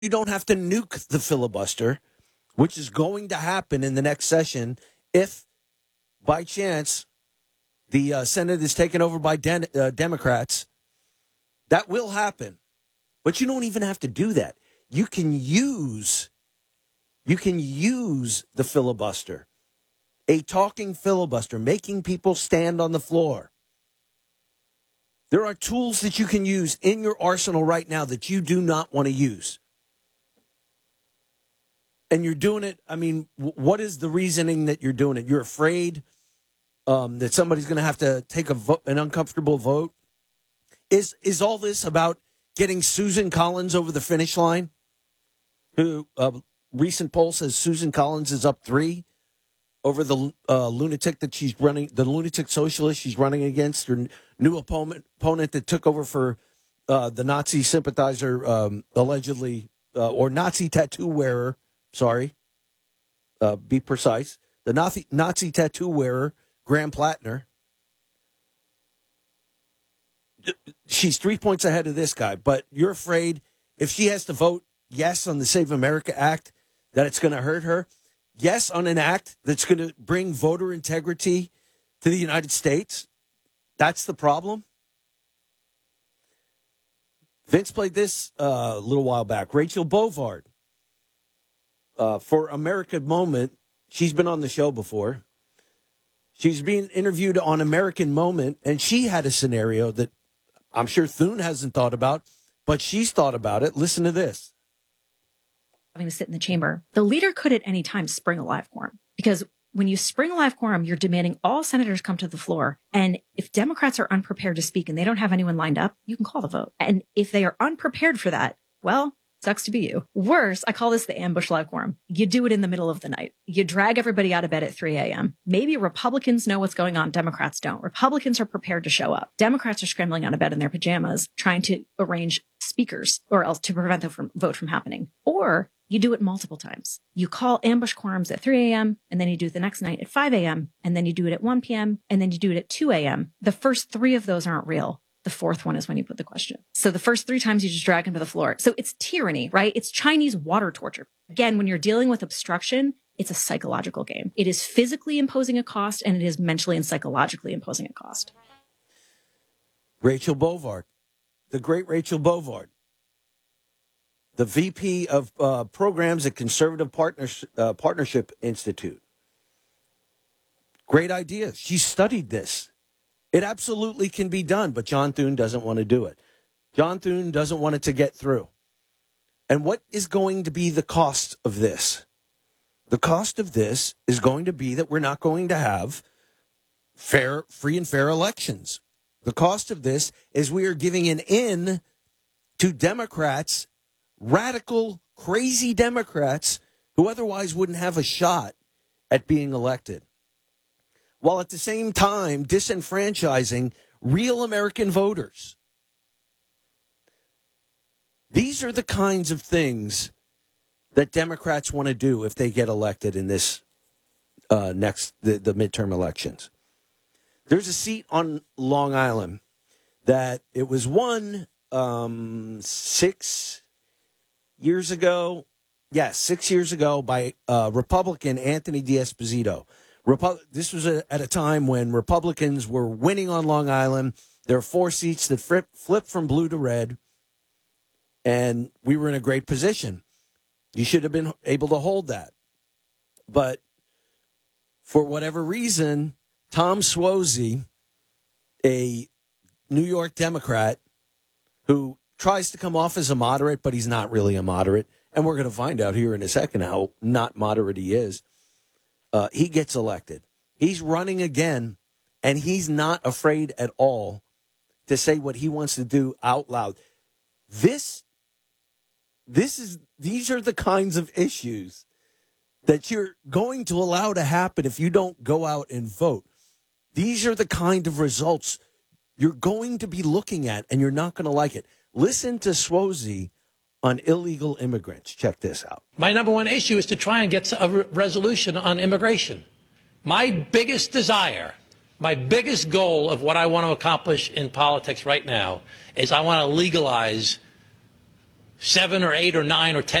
you don't have to nuke the filibuster, which is going to happen in the next session if, by chance, the Senate is taken over by Democrats. That will happen. But you don't even have to do that. You can use the filibuster, a talking filibuster, making people stand on the floor. There are tools that you can use in your arsenal right now that you do not want to use. And you're doing it. I mean, what is the reasoning that you're doing it? You're afraid that somebody's going to have to take an uncomfortable vote? Is all this about getting Susan Collins over the finish line? Who recent poll says Susan Collins is up 3 over the lunatic that she's running, the lunatic socialist she's running against, her new opponent that took over for the Nazi sympathizer, allegedly, or Nazi tattoo wearer. Sorry, be precise. The Nazi tattoo wearer, Graham Plattner. She's 3 points ahead of this guy, but you're afraid if she has to vote yes on the Save America Act, that it's going to hurt her. Yes on an act that's going to bring voter integrity to the United States. That's the problem. Vince played this a little while back. Rachel Bovard, for American Moment, she's been on the show before. She's being interviewed on American Moment, and she had a scenario that I'm sure Thune hasn't thought about, but she's thought about it. Listen to this. Having to sit in the chamber, the leader could at any time spring a live quorum, because when you spring a live quorum, you're demanding all senators come to the floor. And if Democrats are unprepared to speak and they don't have anyone lined up, you can call the vote. And if they are unprepared for that, well, sucks to be you. Worse, I call this the ambush live quorum. You do it in the middle of the night. You drag everybody out of bed at 3 a.m. Maybe Republicans know what's going on. Democrats don't. Republicans are prepared to show up. Democrats are scrambling out of bed in their pajamas, trying to arrange speakers or else to prevent the vote from happening. Or you do it multiple times. You call ambush quorums at 3 a.m. and then you do it the next night at 5 a.m. and then you do it at 1 p.m. and then you do it at 2 a.m. The first 3 of those aren't real. The 4th one is when you put the question. So the first 3 times you just drag him to the floor. So it's tyranny, right? It's Chinese water torture. Again, when you're dealing with obstruction, it's a psychological game. It is physically imposing a cost and it is mentally and psychologically imposing a cost. Rachel Bovard, the great Rachel Bovard, the VP of programs at Conservative Partnership Institute. Great idea. She studied this. It absolutely can be done, but John Thune doesn't want to do it. John Thune doesn't want it to get through. And what is going to be the cost of this? The cost of this is going to be that we're not going to have free and fair elections. The cost of this is we are giving an in to Democrats, radical, crazy Democrats who otherwise wouldn't have a shot at being elected, while at the same time disenfranchising real American voters. These are the kinds of things that Democrats want to do if they get elected in this the midterm elections. There's a seat on Long Island that it was won 6 years ago. Yes, 6 years ago by Republican Anthony D'Esposito. This was at a time when Republicans were winning on Long Island. There are 4 seats that flipped from blue to red, and we were in a great position. You should have been able to hold that. But for whatever reason, Tom Suozzi, a New York Democrat who tries to come off as a moderate, but he's not really a moderate, and we're going to find out here in a second how not moderate he is, he gets elected. He's running again, and he's not afraid at all to say what he wants to do out loud. These are the kinds of issues that you're going to allow to happen if you don't go out and vote. These are the kind of results you're going to be looking at, and you're not going to like it. Listen to Suozzi on illegal immigrants. Check this out. My number one issue is to try and get a resolution on immigration. My biggest desire, my biggest goal of what I want to accomplish in politics right now is I want to legalize 7 or 8 or 9 or 10